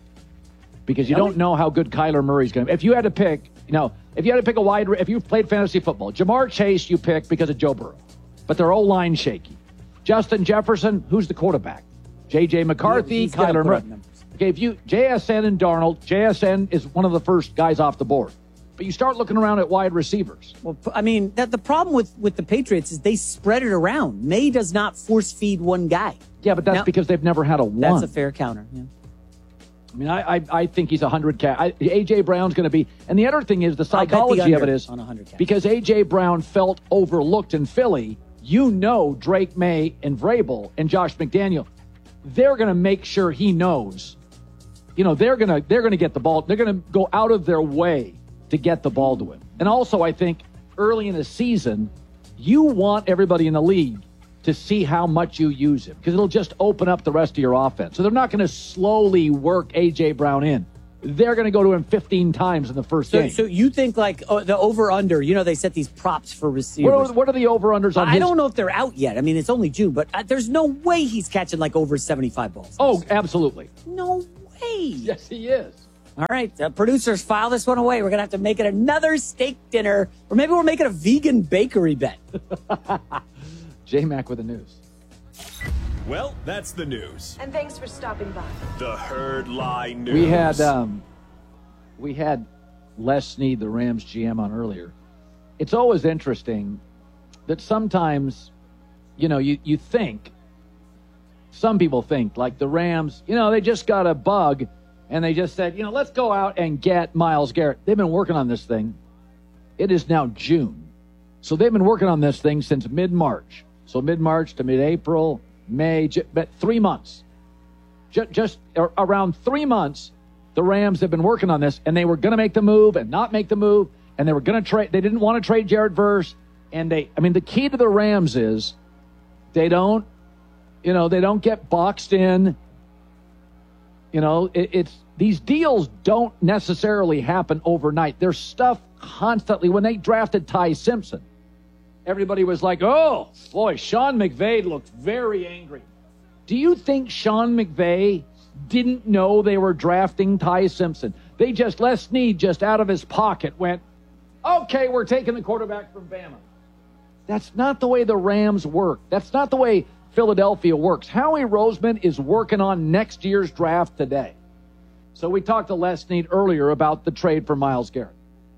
because you don't know how good Kyler Murray's going to be. If you had to pick, you know, if you had to pick a wide, if you played fantasy football, Jamar Chase you pick because of Joe Burrow, but their O-line shaky. Justin Jefferson, who's the quarterback? J J. McCarthy, He's gotta Kyler put Murray. up numbers. Okay, if you J S N and Darnold, J S N is one of the first guys off the board. But you start looking around at wide receivers. Well, I mean, that the problem with, with the Patriots is they spread it around. May does not force feed one guy. Yeah, but that's now, because they've never had a one. That's a fair counter. Yeah. I mean, I I, I think he's a hundred cat. A J. Brown's going to be, and the other thing is the psychology the of it is on one hundred because A J. Brown felt overlooked in Philly. You know, Drake May and Vrabel and Josh McDaniel, they're going to make sure he knows. You know, they're going to they're going to get the ball. They're going to go out of their way to get the ball to him. And also, I think early in the season, you want everybody in the league to see how much you use him because it'll just open up the rest of your offense. So they're not going to slowly work A J. Brown in. They're going to go to him fifteen times in the first so, game. So you think like oh, the over-under, you know, they set these props for receivers. What are, what are the over-unders on I his? don't know if they're out yet. I mean, it's only June, but uh, there's no way he's catching like over seventy-five balls. Oh, absolutely. No way. Yes, he is. All right, uh, producers, file this one away. We're going to have to make it another steak dinner, or maybe we're making a vegan bakery bet. J-Mac with the news. Well, that's the news. And thanks for stopping by. The Herd Lie News. We had um, we had Les Snead, the Rams G M, on earlier. It's always interesting that sometimes, you know, you, you think, some people think, like the Rams, you know, they just got a bug, and they just said, you know, let's go out and get Myles Garrett. They've been working on this thing. It is now June. So they've been working on this thing since mid-March. So mid-March to mid-April, May, but three months. Just, just around three months, the Rams have been working on this, and they were going to make the move and not make the move, and they were going to trade. They didn't want to trade Jared Verse, and they. I mean, the key to the Rams is they don't, you know, they don't get boxed in. You know, it, it's these deals don't necessarily happen overnight. There's stuff constantly. When they drafted Ty Simpson, everybody was like, oh, boy, Sean McVay looked very angry. Do you think Sean McVay didn't know they were drafting Ty Simpson? They just, Les Snead just out of his pocket went, okay, we're taking the quarterback from Bama. That's not the way the Rams work. That's not the way Philadelphia works. Howie Roseman is working on next year's draft today. So we talked to Les Snead earlier about the trade for Myles Garrett.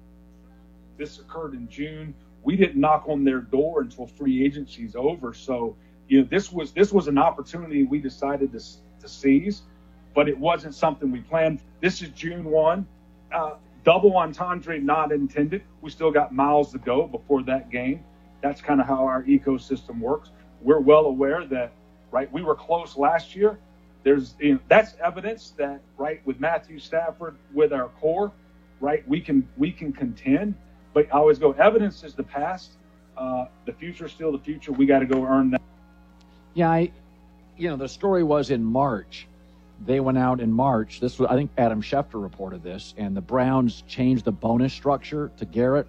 This occurred in June. We didn't knock on their door until free agency's over. So, you know, this was this was an opportunity we decided to, to seize, but it wasn't something we planned. This is June first. Uh, double entendre not intended. We still got miles to go before that game. That's kind of how our ecosystem works. We're well aware that, right, we were close last year. There's, you know, that's evidence that, right, with Matthew Stafford, with our core, right, we can we can contend. But I always go, evidence is the past. Uh, the future is still the future. We got to go earn that. Yeah, I, you know, the story was in March. They went out in March. This was, I think Adam Schefter reported this, and the Browns changed the bonus structure to Garrett.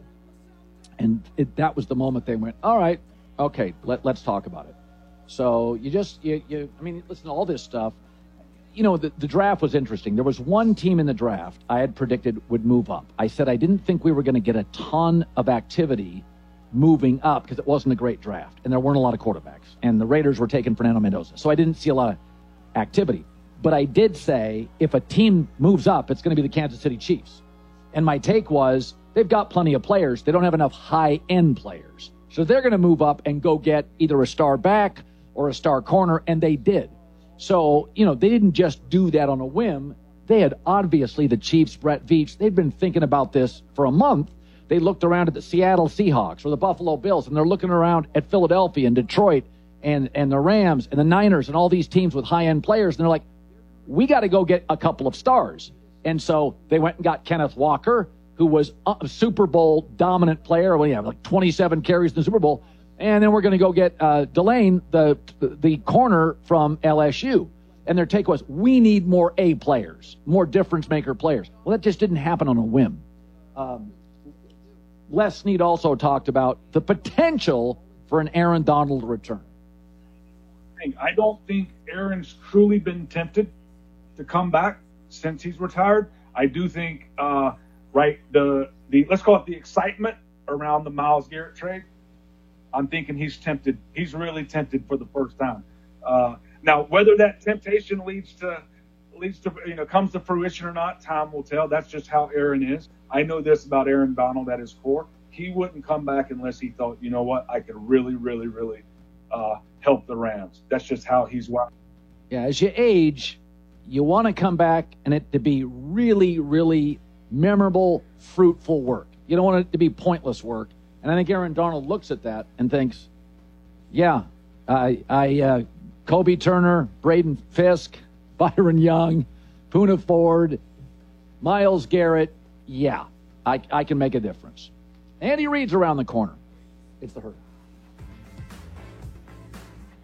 And it, that was the moment they went, all right, okay, let, let's talk about it. So you just, you, you, I mean, listen to all this stuff. You know, the, the draft was interesting. There was one team in the draft I had predicted would move up. I said I didn't think we were going to get a ton of activity moving up because it wasn't a great draft, and there weren't a lot of quarterbacks. And the Raiders were taking Fernando Mendoza. So I didn't see a lot of activity. But I did say if a team moves up, it's going to be the Kansas City Chiefs. And my take was they've got plenty of players. They don't have enough high-end players. So they're going to move up and go get either a star back or a star corner, and they did. So, you know, they didn't just do that on a whim. They had obviously the Chiefs, Brett Veach, they'd been thinking about this for a month. They looked around at the Seattle Seahawks or the Buffalo Bills, and they're looking around at Philadelphia and Detroit and, and the Rams and the Niners and all these teams with high-end players. And they're like, we got to go get a couple of stars. And so they went and got Kenneth Walker, who was a Super Bowl dominant player. Well, yeah, like twenty-seven carries in the Super Bowl. And then we're going to go get uh, Delane, the the corner from L S U. And their take was, we need more A players, more difference-maker players. Well, that just didn't happen on a whim. Um, Les Snead also talked about the potential for an Aaron Donald return. I don't think Aaron's truly been tempted to come back since he's retired. I do think, uh, right, the the let's call it the excitement around the Myles Garrett trade. I'm thinking he's tempted. He's really tempted for the first time. Uh, now, whether that temptation leads to leads to you know comes to fruition or not, time will tell. That's just how Aaron is. I know this about Aaron Donald at his core. He wouldn't come back unless he thought, you know what, I could really, really, really uh, help the Rams. That's just how he's wired. Yeah, as you age, you want to come back and it to be really, really memorable, fruitful work. You don't want it to be pointless work. And I think Aaron Donald looks at that and thinks, yeah, I, I uh, Kobe Turner, Braden Fisk, Byron Young, Poona Ford, Myles Garrett, yeah, I, I can make a difference. Andy Reid's around the corner. It's the Herd.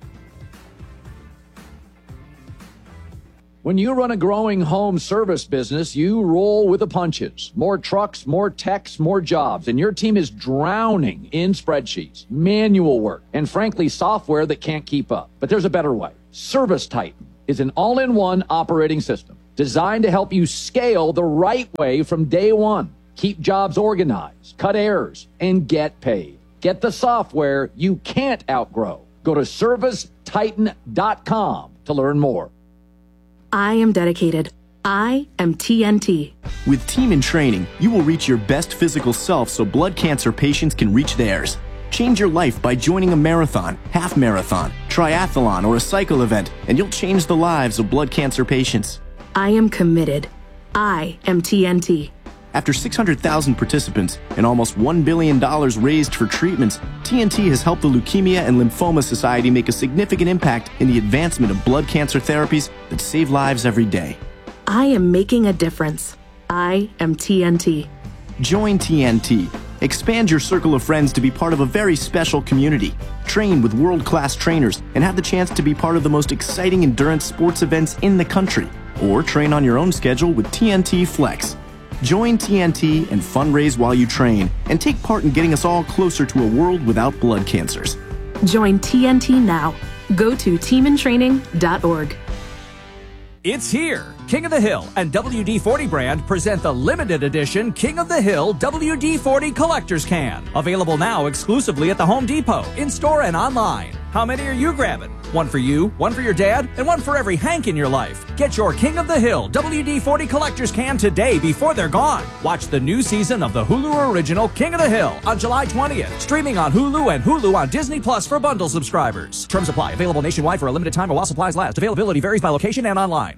When you run a growing home service business, you roll with the punches. More trucks, more techs, more jobs, and your team is drowning in spreadsheets, manual work, and frankly, software that can't keep up. But there's a better way. Service Titan is an all-in-one operating system designed to help you scale the right way from day one. Keep jobs organized, cut errors, and get paid. Get the software you can't outgrow. Go to service titan dot com to learn more. I am dedicated. I am T N T. With Team in Training, you will reach your best physical self so blood cancer patients can reach theirs. Change your life by joining a marathon, half marathon, triathlon, or a cycle event, and you'll change the lives of blood cancer patients. I am committed. I am T N T. After six hundred thousand participants and almost one billion dollars raised for treatments, T N T has helped the Leukemia and Lymphoma Society make a significant impact in the advancement of blood cancer therapies that save lives every day. I am making a difference. I am T N T. Join T N T. Expand your circle of friends to be part of a very special community. Train with world-class trainers and have the chance to be part of the most exciting endurance sports events in the country. Or train on your own schedule with T N T Flex. Join T N T and fundraise while you train, and take part in getting us all closer to a world without blood cancers. Join T N T now. Go to team in training dot org. It's here. King of the Hill and W D forty brand present the limited edition King of the Hill W D forty Collector's Can. Available now exclusively at the Home Depot, in-store and online. How many are you grabbing? One for you, one for your dad, and one for every Hank in your life. Get your King of the Hill W D forty Collector's Can today before they're gone. Watch the new season of the Hulu original King of the Hill on July twentieth. Streaming on Hulu and Hulu on Disney Plus for bundle subscribers. Terms apply. Available nationwide for a limited time or while supplies last. Availability varies by location and online.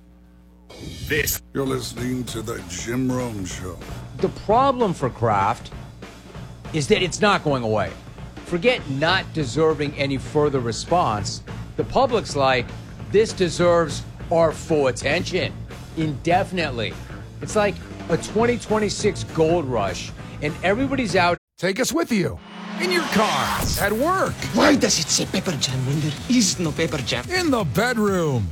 This. You're listening to the Jim Rome Show. The problem for Kraft is that it's not going away. Forget not deserving any further response. The public's like, this deserves our full attention indefinitely. It's like a twenty twenty-six gold rush, and everybody's out. Take us with you. In your car, at work. Why does it say Pepper Jam when there is no Pepper Jam? In the bedroom.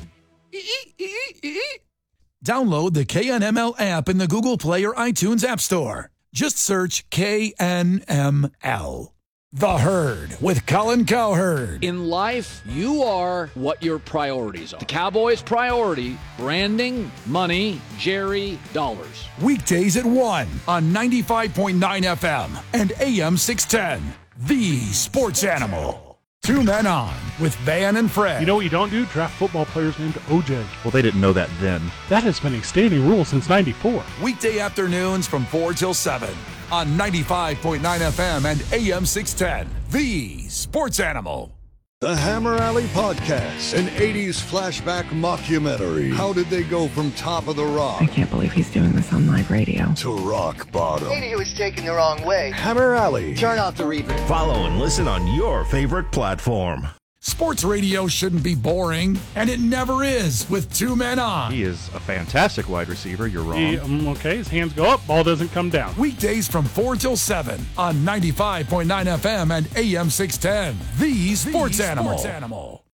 Download the K N M L app in the Google Play or iTunes App Store. Just search K N M L. The Herd with Colin Cowherd. In life, you are what your priorities are. The Cowboys' priority, branding, money, Jerry, dollars. Weekdays at one on ninety-five point nine F M and A M six ten. The Sports Animal. Two men on with Van and Fred. You know what you don't do? Draft football players named O J. Well, they didn't know that then. That has been a standing rule since ninety-four. Weekday afternoons from four till seven on ninety-five point nine F M and A M six ten. The Sports Animal. The Hammer Alley Podcast, an eighties flashback mockumentary. How did they go from top of the rock? I can't believe he's doing this on live radio. To rock bottom. Maybe he was taken the wrong way. Hammer Alley. Turn off the reverb. Follow and listen on your favorite platform. Sports radio shouldn't be boring, and it never is with two men on. He is a fantastic wide receiver. You're wrong. He, um, okay, his hands go up, ball doesn't come down. Weekdays from four till seven on ninety-five point nine F M and A M six ten. The Sports the Animal. Sports Animal.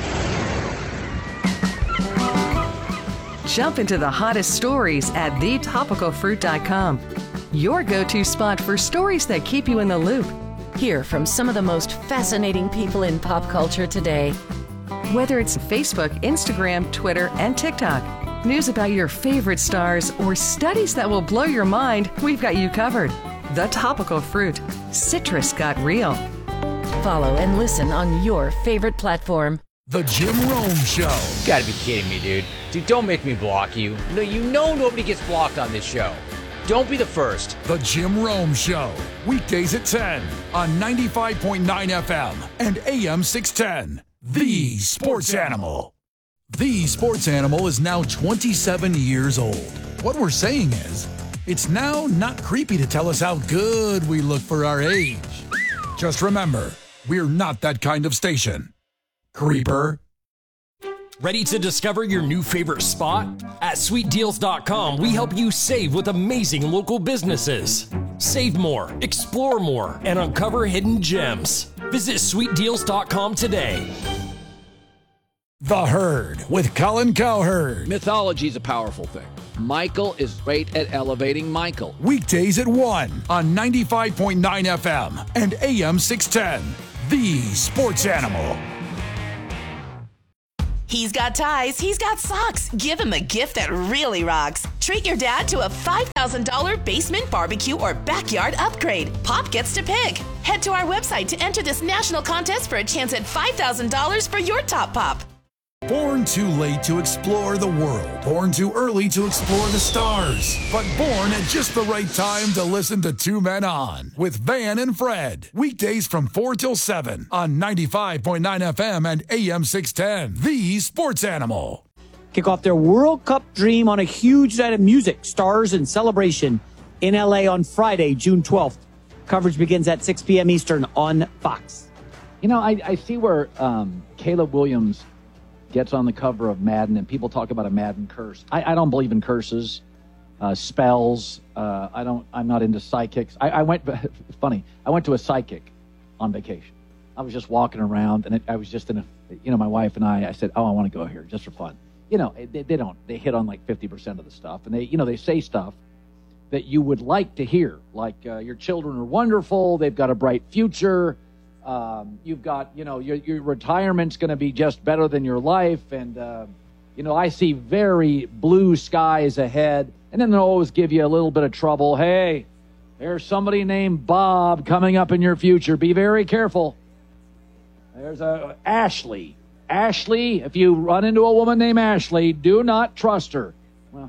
Jump into the hottest stories at the topical fruit dot com. Your go-to spot for stories that keep you in the loop. Hear from some of the most fascinating people in pop culture today. Whether it's Facebook, Instagram, Twitter, and TikTok, news about your favorite stars, or studies that will blow your mind, we've got you covered. The Topical Fruit. Citrus got real. Follow and listen on your favorite platform. The Jim Rome Show. You gotta be kidding me, dude. Dude, don't make me block you. No, you know nobody gets blocked on this show. Don't be the first. The Jim Rome Show. Weekdays at ten on ninety-five point nine F M and A M six ten. The Sports Animal. The Sports Animal is now twenty-seven years old. What we're saying is, it's now not creepy to tell us how good we look for our age. Just remember, we're not that kind of station. Creeper. Ready to discover your new favorite spot? At sweet deals dot com, we help you save with amazing local businesses. Save more, explore more, and uncover hidden gems. Visit sweet deals dot com today. The Herd with Colin Cowherd. Mythology is a powerful thing. Michael is great at elevating Michael. Weekdays at one on ninety-five point nine F M and A M six ten. The Sports Animal. He's got ties, he's got socks. Give him a gift that really rocks. Treat your dad to a five thousand dollars basement barbecue or backyard upgrade. Pop gets to pick. Head to our website to enter this national contest for a chance at five thousand dollars for your top pop. Born too late to explore the world. Born too early to explore the stars. But born at just the right time to listen to Two Men On with Van and Fred. Weekdays from four till seven on ninety-five point nine F M and A M six ten. The Sports Animal. Kick off their World Cup dream on a huge night of music, stars, and celebration in L A on Friday, June twelfth. Coverage begins at six p.m. Eastern on Fox. You know, I, I see where um, Caleb Williams gets on the cover of Madden, and people talk about a Madden curse. I, I don't believe in curses, uh, spells. Uh, I don't. I'm not into psychics. I, I went. Funny. I went to a psychic on vacation. I was just walking around, and it, I was just in a. You know, my wife and I. I said, "Oh, I want to go here just for fun." You know, they, they don't. They hit on like fifty percent of the stuff, and they, you know, they say stuff that you would like to hear, like uh, your children are wonderful. They've got a bright future. Um, you've got, you know, your, your retirement's going to be just better than your life. And, uh, you know, I see very blue skies ahead. And then they'll always give you a little bit of trouble. Hey, there's somebody named Bob coming up in your future. Be very careful. There's a Ashley. Ashley, if you run into a woman named Ashley, do not trust her. Well,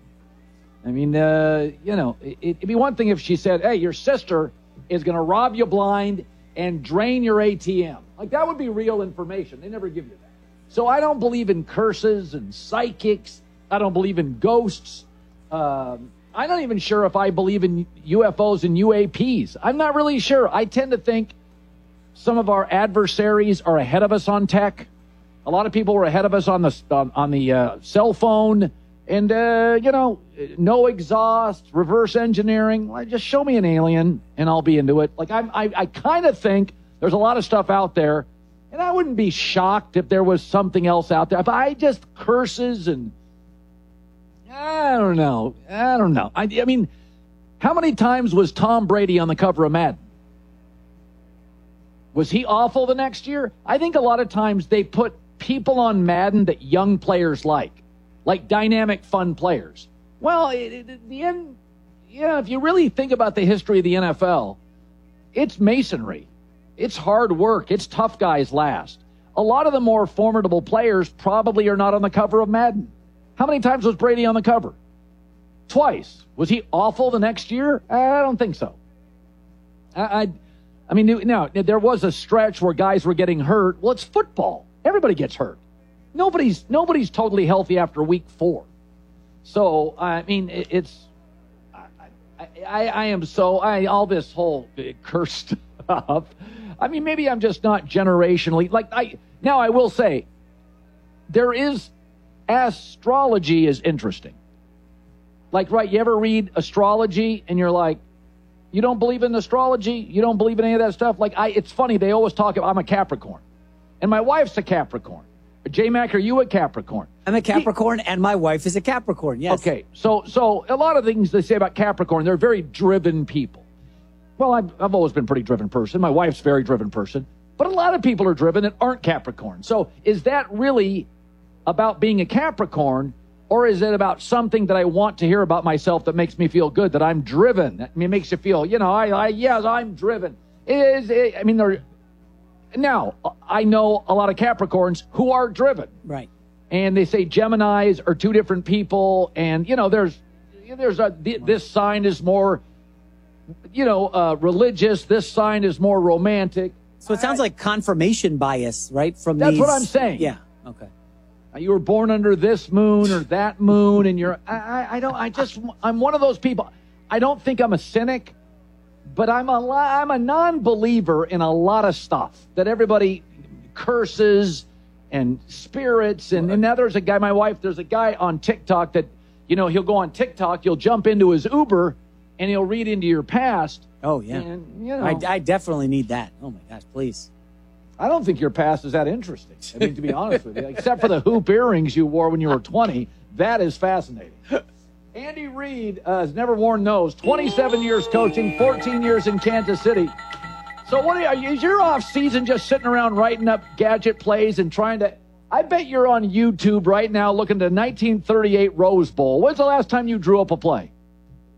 I mean, uh, you know, it, it'd be one thing if she said, hey, your sister is going to rob you blind and drain your A T M. Like, that would be real information. They never give you that. So I don't believe in curses and psychics. I don't believe in ghosts. Um, I'm not even sure if I believe in U F Os and U A Ps. I'm not really sure. I tend to think some of our adversaries are ahead of us on tech. A lot of people were ahead of us on the on, on the uh, cell phone. And, uh, you know, no exhaust, reverse engineering. Like, just show me an alien, and I'll be into it. Like, I'm, I I kind of think there's a lot of stuff out there, and I wouldn't be shocked if there was something else out there. If I just curses and, I don't know. I don't know. I, I mean, how many times was Tom Brady on the cover of Madden? Was he awful the next year? I think a lot of times they put people on Madden that young players like. Like dynamic, fun players. Well, it, it, at the end, yeah, if you really think about the history of the N F L, it's masonry. It's hard work. It's tough guys last. A lot of the more formidable players probably are not on the cover of Madden. How many times was Brady on the cover? Twice. Was he awful the next year? I don't think so. I, I, I mean, now, there was a stretch where guys were getting hurt. Well, it's football. Everybody gets hurt. Nobody's nobody's totally healthy after week four. So, I mean, it, it's, I, I, I am so, I all this whole curse stuff. I mean, maybe I'm just not generationally, like, I, now I will say, there is, astrology is interesting. Like, right, you ever read astrology and you're like, you don't believe in astrology? You don't believe in any of that stuff? Like, I, it's funny, they always talk about, I'm a Capricorn. And my wife's a Capricorn. J-Mac, are you a Capricorn? I'm a Capricorn, and my wife is a Capricorn, yes. Okay, so so a lot of things they say about Capricorn, they're very driven people. Well, I've, I've always been a pretty driven person. My wife's a very driven person. But a lot of people are driven that aren't Capricorn. So is that really about being a Capricorn, or is it about something that I want to hear about myself that makes me feel good, that I'm driven? That makes you feel, you know, I, I yes, I'm driven. It is, it, I mean, they're... Now, I know a lot of Capricorns who are driven. Right. And they say Geminis are two different people. And, you know, there's there's a, this sign is more, you know, uh, religious. This sign is more romantic. So it sounds I, like confirmation bias, right? From That's these, what I'm saying. Yeah. Okay. You were born under this moon or that moon. And you're, I, I, I don't, I just, I'm one of those people. I don't think I'm a cynic. But I'm a I'm a non-believer in a lot of stuff that everybody curses and spirits. And, and now there's a guy, my wife, there's a guy on TikTok that, you know, he'll go on TikTok, you'll jump into his Uber, and he'll read into your past. Oh, yeah. And, you know, I, I definitely need that. Oh, my gosh, please. I don't think your past is that interesting. I mean, to be honest with you, except for the hoop earrings you wore when you were twenty, that is fascinating. Andy Reid uh, has never worn those. twenty-seven years coaching, fourteen years in Kansas City. So what are you, is your off season just sitting around writing up gadget plays and trying to, I bet you're on YouTube right now looking at the nineteen thirty-eight Rose Bowl. When's the last time you drew up a play?